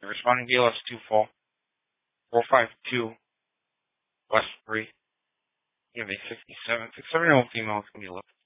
The responding BLS 452 West 3. You have a 57-year-old female. It's going to be